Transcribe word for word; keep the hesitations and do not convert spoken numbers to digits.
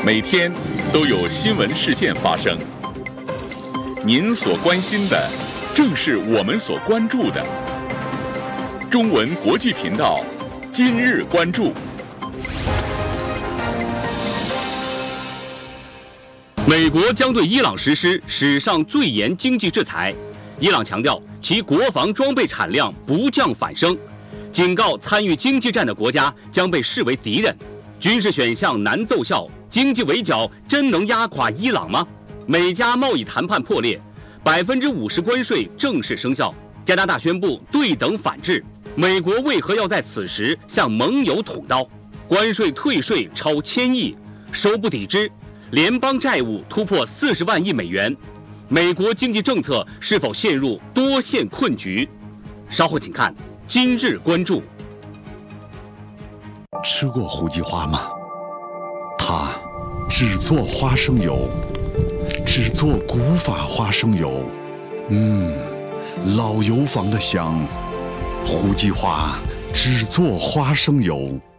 每天都有新闻事件发生，您所关心的正是我们所关注的。中文国际频道，今日关注。 美国将对伊朗实施史上最严经济制裁，伊朗强调其国防装备产量不降反升，警告参与经济战的国家将被视为敌人。军事选项难奏效，经济围剿真能压垮伊朗吗？美加贸易谈判破裂，百分之五十关税正式生效。加拿大宣布对等反制，美国为何要在此时向盟友捅刀？关税退税超千亿，收不抵支，联邦债务突破四十万亿美元，美国经济政策是否陷入多线困局？稍后请看今日关注。 吃过胡姬花吗？它只做花生油，只做古法花生油。嗯，老油坊的香。胡姬花只做花生油。